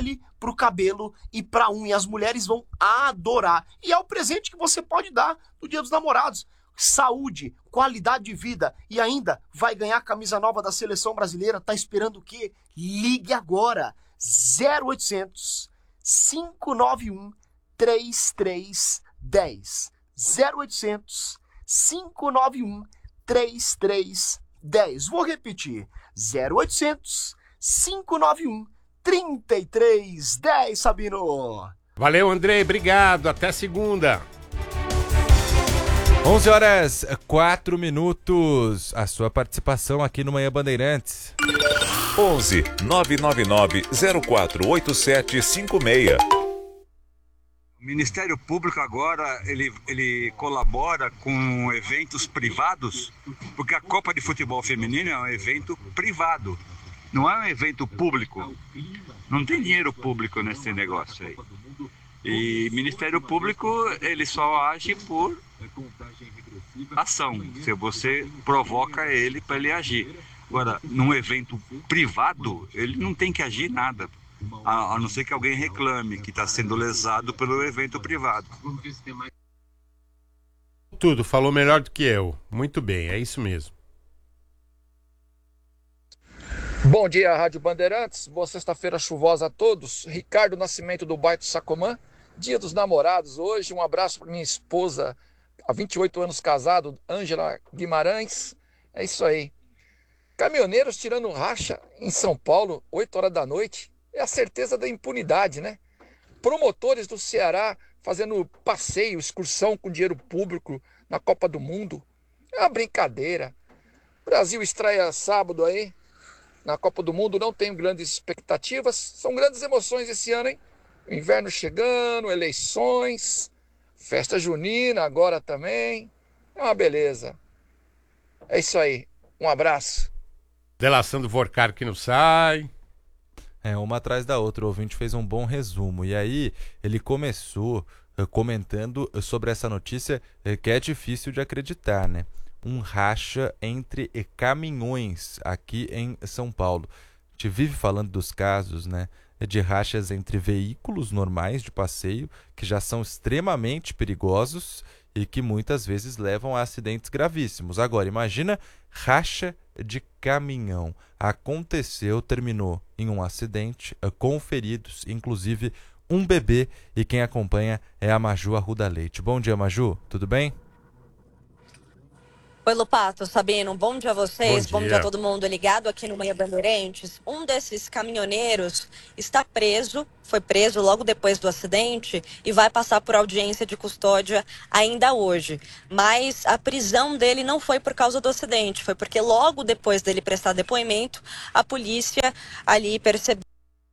gel pro cabelo e pra unha. As mulheres vão adorar. E é o presente que você pode dar no Dia dos Namorados. Saúde, qualidade de vida e ainda vai ganhar a camisa nova da Seleção Brasileira. Tá esperando o quê? Ligue agora. 0800 591 3310. 0800 591 3310. Vou repetir. 0800 591 3310, Sabino. Valeu, Andrei. Obrigado. Até segunda. 11h04. A sua participação aqui no Manhã Bandeirantes. 11 999 048756. O Ministério Público agora, ele colabora com eventos privados, porque a Copa de Futebol Feminino é um evento privado, não é um evento público. Não tem dinheiro público nesse negócio aí. E Ministério Público, ele só age por ação, se você provoca ele para ele agir. Agora, num evento privado, ele não tem que agir nada. A não ser que alguém reclame que está sendo lesado pelo evento privado. Tudo, falou melhor do que eu. Muito bem, é isso mesmo. Bom dia, Rádio Bandeirantes. Boa sexta-feira chuvosa a todos. Ricardo Nascimento do bairro Sacomã. Dia dos Namorados hoje. Um abraço para minha esposa, há 28 anos casado, Ângela Guimarães. É isso aí. Caminhoneiros tirando racha em São Paulo, 8 horas da noite. É a certeza da impunidade, né? Promotores do Ceará fazendo passeio, excursão com dinheiro público na Copa do Mundo. É uma brincadeira. Brasil estreia sábado aí na Copa do Mundo. Não tenho grandes expectativas. São grandes emoções esse ano, hein? Inverno chegando, eleições, festa junina agora também. É uma beleza. É isso aí. Um abraço. Delação do Vorcar que não sai. Uma atrás da outra. O ouvinte fez um bom resumo. E aí, ele começou comentando sobre essa notícia que é difícil de acreditar, né? Um racha entre caminhões aqui em São Paulo. A gente vive falando dos casos, né? De rachas entre veículos normais de passeio, que já são extremamente perigosos e que muitas vezes levam a acidentes gravíssimos. Agora, imagina racha de caminhão. Aconteceu, terminou em um acidente, com feridos, inclusive um bebê, e quem acompanha é a Maju Arruda Leite. Bom dia, Maju, tudo bem? Oi, Lupato, Sabino, bom dia a vocês, bom dia a todo mundo ligado aqui no Manhã Bandeirantes. Um desses caminhoneiros está preso, foi preso logo depois do acidente e vai passar por audiência de custódia ainda hoje. Mas a prisão dele não foi por causa do acidente, foi porque logo depois dele prestar depoimento, a polícia ali percebeu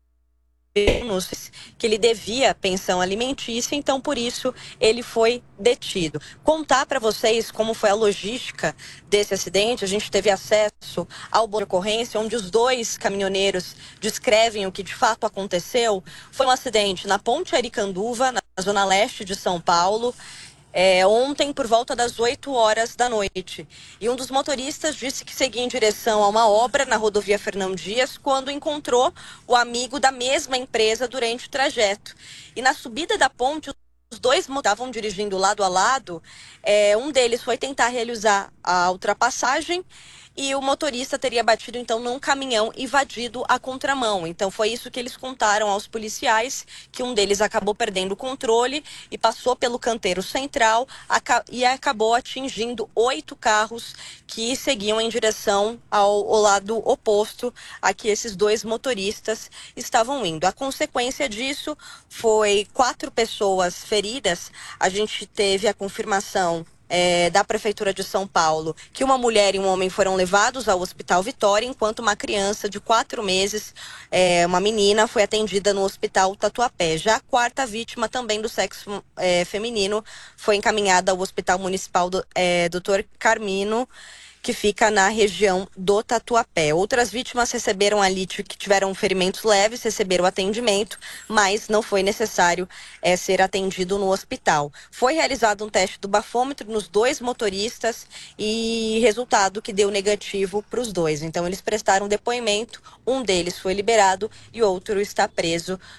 que ele devia pensão alimentícia, então por isso ele foi detido. Contar para vocês como foi a logística desse acidente. A gente teve acesso ao boletim de ocorrência, onde os dois caminhoneiros descrevem o que de fato aconteceu. Foi um acidente na Ponte Aricanduva, na zona leste de São Paulo, ontem por volta das 8 horas da noite. E um dos motoristas disse que seguia em direção a uma obra na rodovia Fernão Dias quando encontrou o amigo da mesma empresa durante o trajeto. E na subida da ponte, os dois estavam dirigindo lado a lado. Um deles foi tentar realizar a ultrapassagem e o motorista teria batido então num caminhão evadido à contramão. Então foi isso que eles contaram aos policiais, que um deles acabou perdendo o controle e passou pelo canteiro central e acabou atingindo 8 carros que seguiam em direção ao lado oposto a que esses dois motoristas estavam indo. A consequência disso foi 4 pessoas feridas. A gente teve a confirmação da Prefeitura de São Paulo, que uma mulher e um homem foram levados ao Hospital Vitória, enquanto uma criança de 4 meses, uma menina, foi atendida no Hospital Tatuapé. Já a 4ª vítima, também do sexo feminino, foi encaminhada ao Hospital Municipal Dr. Carmino, que fica na região do Tatuapé. Outras vítimas receberam ali, que tiveram ferimentos leves, receberam atendimento, mas não foi necessário ser atendido no hospital. Foi realizado um teste do bafômetro nos 2 motoristas e resultado que deu negativo para os 2. Então eles prestaram depoimento, um deles foi liberado e outro está preso